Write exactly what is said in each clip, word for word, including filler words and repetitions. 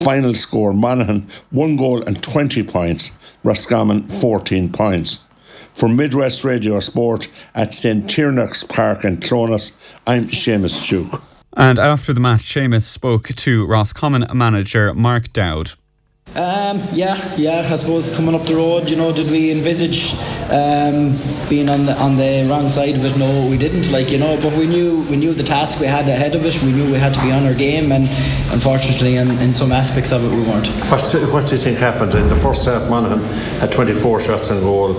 Final score: Monaghan one goal and twenty points, Roscommon fourteen points. For Midwest Radio Sport at Saint Tiernach's Park in Clonus, I'm Seamus Duke. And after the match, Seamus spoke to Roscommon manager Mark Dowd. Um, yeah, yeah. I suppose coming up the road, you know, did we envisage um, being on the on the wrong side of it? No, we didn't. Like you know, but we knew we knew the task we had ahead of it. We knew we had to be on our game, and unfortunately, in, in some aspects of it, we weren't. What, what do you think happened in the first half? Monaghan had twenty-four shots on goal.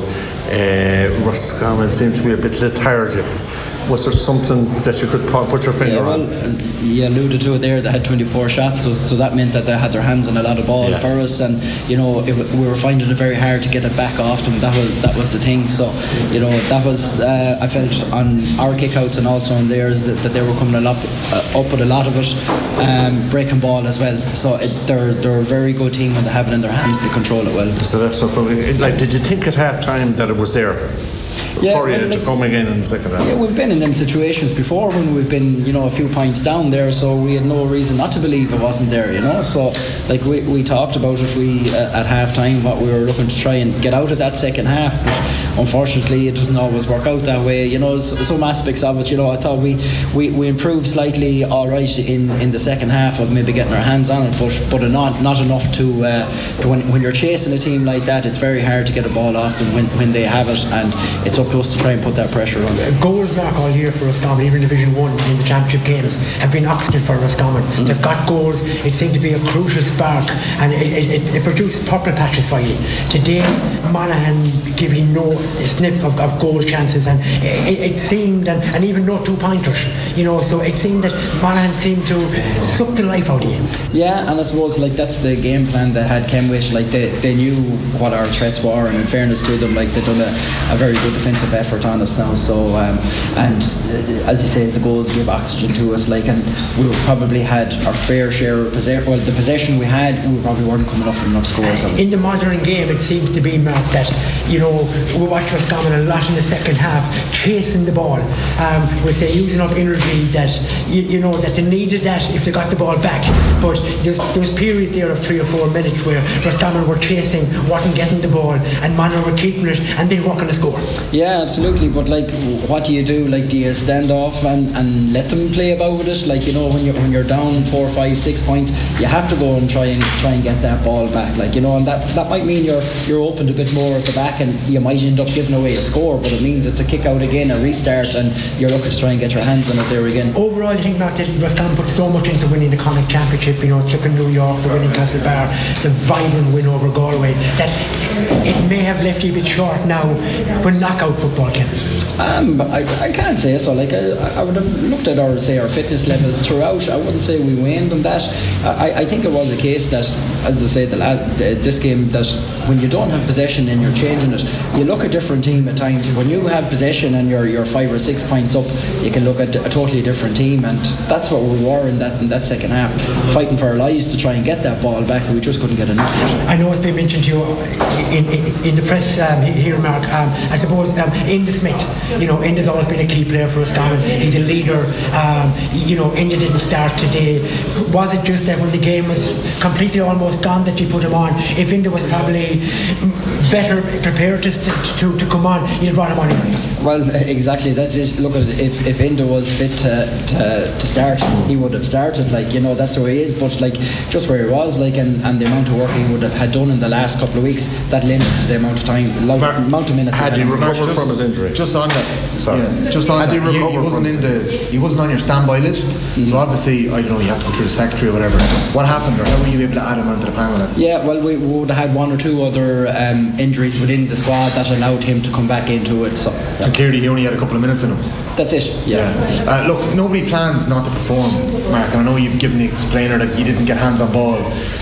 Uh, Roscommon seemed to be a bit lethargic. Was there something that you could put your finger yeah, well, on? You alluded to it there. They had twenty-four shots, so, so that meant that they had their hands on a lot of ball yeah. for us, and you know it, we were finding it very hard to get it back off them. That was that was the thing. So you know that was uh, I felt on our kickouts and also on theirs that, that they were coming a lot uh, up with a lot of it, um, breaking ball as well. So it, they're they're a very good team when they have it in their hands to control it well. So that's so funny. Like, did you think at half time that it was there? Yeah, for you well, to like, come again in the second half. Yeah, we've been in them situations before when we've been, you know, a few points down there, so we had no reason not to believe it wasn't there, you know. So, like we, we talked about it, we uh, at half time what we were looking to try and get out of that second half, but unfortunately it doesn't always work out that way, you know. So, some aspects of it, you know, I thought we, we, we improved slightly, all right, in, in the second half of maybe getting our hands on it, but but not not enough to, uh, to when when you're chasing a team like that, it's very hard to get a ball off them when, when they have it, and it's up to us to try and put that pressure on. Goals back all year for Roscommon, even Division one in the championship games, have been oxygen for Roscommon. Mm. They've got goals. It seemed to be a crucial spark, and it, it, it produced purple patches for you. Today, Monaghan gave you no sniff of, of goal chances, and it, it seemed, and, and even no two pointers, you know. So it seemed that Monaghan seemed to suck the life out of you. Yeah, and I suppose like that's the game plan they had. Kenwich, like they, they knew what our threats were, and in fairness to them, like they've done a, a very good defensive effort on us now. So um, and uh, as you say, the goals give oxygen to us. Like, and we probably had our fair share of possession. Well, the possession we had, we probably weren't coming up with enough scores. In the modern game, it seems to be, Mark, that you know we watch Roscommon a lot in the second half, chasing the ball. Um, we say using up energy that you, you know that they needed that if they got the ball back. But there's there's periods there of three or four minutes where Roscommon were chasing, wasn't getting the ball, and Monaghan were keeping it, and then working the score. Yeah, absolutely. But like, what do you do? Like, do you stand off and, and let them play about it? Like, you know, when you're when you're down four, five, six points, you have to go and try and try and get that ball back. Like, you know, and that, that might mean you're you're opened a bit more at the back, and you might end up giving away a score. But it means it's a kick out again, a restart, and you're looking to try and get your hands on it there again. Overall, I think not that Roscommon put so much into winning the Connacht Championship. You know, tripping New York, the winning Castlebar, the vibrant win over Galway. That it may have left you a bit short now when knockout football came. Um, I, I can't say so. Like I, I would have looked at our say our fitness levels throughout. I wouldn't say we waned on that. I, I think it was a case that, as I say, the lad, this game, that when you don't have possession and you're changing it, you look a different team at times. When you have possession and you're you're five or six points up, you can look at a totally different team, and that's what we were in that in that second half, fighting for our lives to try and get that ball back, and we just couldn't get enough of it. I know it's been mentioned to you in in, in the press um, here, Mark. Um, I suppose um, Enda Smith. You know, Enda's always been a key player for Roscommon. He's a leader. Um, you know, Enda didn't start today. Was it just that when the game was completely almost gone that you put him on? If Enda was probably better prepared to to, to come on, you'd brought him on anyway. Well, exactly. That's it. Look, if if Enda was fit to, to to start, he would have started. Like, you know, that's the way he is. But like, just where he was, like, and, and the amount of work he would have had done in the last couple of weeks, that limited the amount of time, Mark, amount of minutes. Had he recovered from his injury? Just on that. Sorry. Yeah, just on had that. He, he, he wasn't in the. He wasn't on your standby list. Mm-hmm. So obviously, I don't know. You have to go through the secretary or whatever. What happened, or how were you able to add him onto the panel? Then? Yeah, well, we would have had one or two other um, injuries within the squad that allowed him to come back into it. So, yeah. And clearly, he only had a couple of minutes in him. That's it. Yeah. yeah. Uh, look, nobody plans not to perform, Mark. And I know you've given the explainer that you didn't get hands on ball.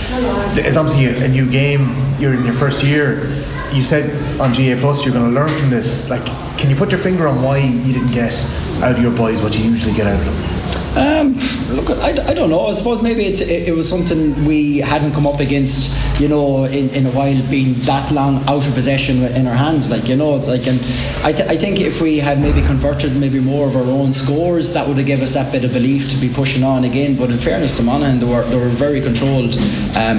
It's obviously a, a new game. You're in your first year. You said on G A Plus you're going to learn from this. Like, can you put your finger on why you didn't get out of your boys what you usually get out of them? Um, look, I, I don't know. I suppose maybe it's, it, it was something we hadn't come up against, you know, in, in a while, being that long out of possession in our hands. Like, you know, it's like, and I, th- I think if we had maybe converted maybe more of our own scores, that would have given us that bit of belief to be pushing on again. But in fairness to Monaghan, they were they were very controlled. Um,